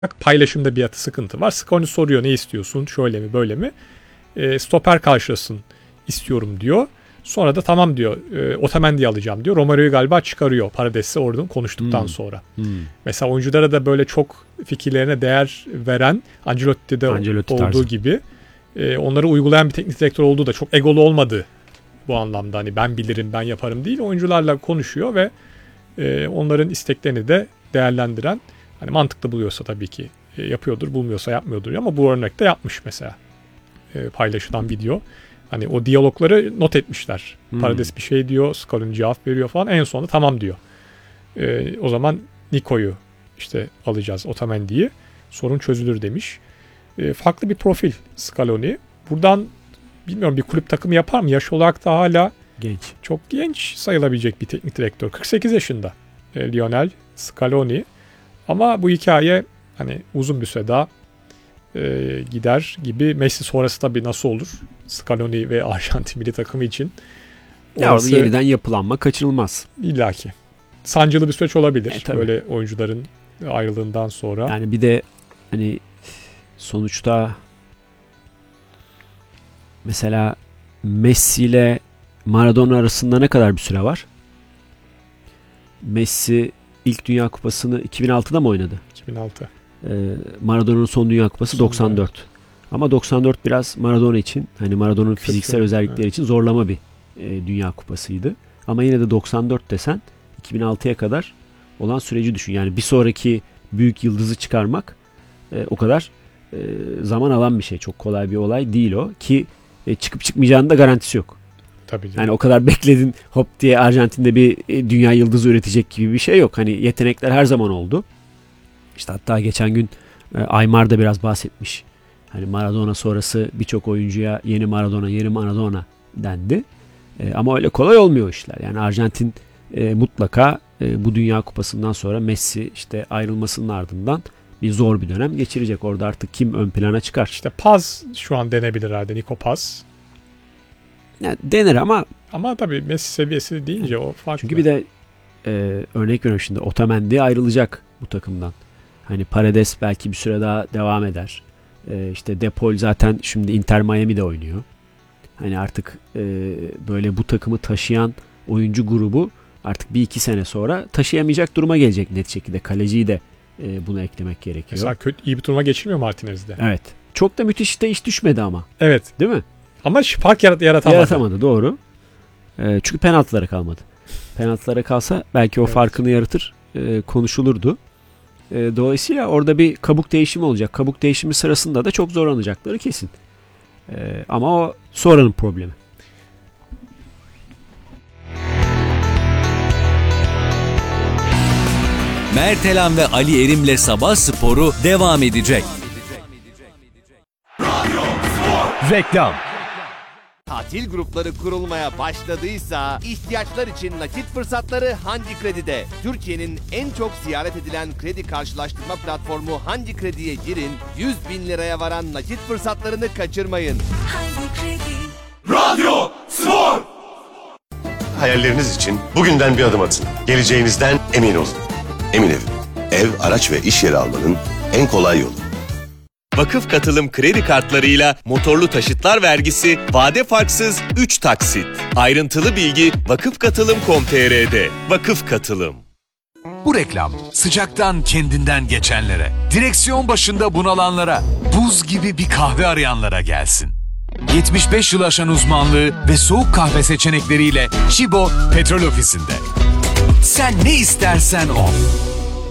Paylaşımda bir sıkıntı var. Scaloni soruyor, ne istiyorsun? Şöyle mi böyle mi? Stoper karşılasın istiyorum diyor. Sonra da tamam diyor, Otamendi'yi alacağım diyor. Romerio'yu galiba çıkarıyor Parades'le oradan konuştuktan sonra. Mesela oyunculara da böyle çok fikirlerine değer veren Ancelotti'de olduğu tarzı gibi onları uygulayan bir teknik direktör olduğu da çok egolu olmadı bu anlamda. Hani ben bilirim, ben yaparım değil. Oyuncularla konuşuyor ve onların isteklerini de değerlendiren, hani mantıklı buluyorsa tabii ki yapıyordur, bulmuyorsa yapmıyordur. Ama bu örnekte yapmış mesela paylaşılan video. Hani o diyalogları not etmişler. Parades bir şey diyor, Scaloni cevap veriyor falan. En sonunda tamam diyor. O zaman Nico'yu işte alacağız, Otamendi'yi. Sorun çözülür demiş. Farklı bir profil Scaloni. Buradan bilmiyorum, bir kulüp takımı yapar mı? Yaş olarak da hala genç. Çok genç sayılabilecek bir teknik direktör. 48 yaşında Lionel Scaloni. Ama bu hikaye hani uzun bir süre daha gider gibi. Messi sonrası tabii nasıl olur? Scaloni ve Arjantin milli takımı için. Ya orada yeniden yapılanma kaçınılmaz. İllaki. Sancılı bir süreç olabilir. Böyle oyuncuların ayrılığından sonra. Yani bir de hani sonuçta mesela Messi ile Maradona arasında ne kadar bir süre var? Messi ilk Dünya Kupası'nı 2006'da mı oynadı? 2006. Maradona'nın son Dünya Kupası 94. Ama 94 biraz Maradona için, hani Maradona'nın fiziksel özellikleri için zorlama bir Dünya Kupası'ydı. Ama yine de 94 desen 2006'ya kadar olan süreci düşün. Yani bir sonraki büyük yıldızı çıkarmak o kadar zaman alan bir şey. Çok kolay bir olay değil o. Ki çıkıp çıkmayacağının da garantisi yok. Tabii canım. Yani o kadar bekledin, hop diye Arjantin'de bir dünya yıldızı üretecek gibi bir şey yok. Hani yetenekler her zaman oldu. İşte hatta geçen gün Aymar da biraz bahsetmiş. Hani Maradona sonrası birçok oyuncuya yeni Maradona dendi. Ama öyle kolay olmuyor işler. Yani Arjantin mutlaka bu Dünya Kupası'ndan sonra Messi işte ayrılmasının ardından zor bir dönem geçirecek. Orada artık kim ön plana çıkar? İşte Paz şu an denebilir herhalde, Nico Paz. Yani denir ama tabii Messi seviyesi deyince o farklı. Çünkü bir de örnek veriyorum, şimdi Otamendi ayrılacak bu takımdan. Hani Paredes belki bir süre daha devam eder. İşte De Paul zaten şimdi Inter Miami'de oynuyor. Hani artık böyle bu takımı taşıyan oyuncu grubu artık 1-2 sene sonra taşıyamayacak duruma gelecek net şekilde. Kaleciyi de buna eklemek gerekiyor. Mesela iyi bir turnuva geçirmiyor Martinez'de. Evet. Çok da müthiş de iş düşmedi ama. Evet. Değil mi? Ama fark yaratamadı. Doğru. Çünkü penaltılara kalmadı. Penaltılara kalsa belki o farkını yaratır, konuşulurdu. Dolayısıyla orada bir kabuk değişimi olacak. Kabuk değişimi sırasında da çok zorlanacakları kesin. Ama o sonranın problemi. Mertelan ve Ali Erim'le Sabah Sporu devam edecek. Reklam. Tatil grupları kurulmaya başladıysa ihtiyaçlar için nakit fırsatları Hangi Kredi'de. Türkiye'nin en çok ziyaret edilen kredi karşılaştırma platformu Hangi Kredi'ye girin, 100.000 liraya varan nakit fırsatlarını kaçırmayın. Hangi Kredi? Radyo Spor. Hayalleriniz için bugünden bir adım atın. Geleceğinizden emin olun. Emin Ev. Ev, araç ve iş yeri almanın en kolay yolu. Vakıf Katılım kredi kartlarıyla motorlu taşıtlar vergisi vade farksız 3 taksit. Ayrıntılı bilgi vakıfkatılım.com.tr'de. Vakıf Katılım. Bu reklam sıcaktan kendinden geçenlere, direksiyon başında bunalanlara, buz gibi bir kahve arayanlara gelsin. 75 yıl aşan uzmanlığı ve soğuk kahve seçenekleriyle Chibo Petrol Ofisi'nde. Sen ne istersen o.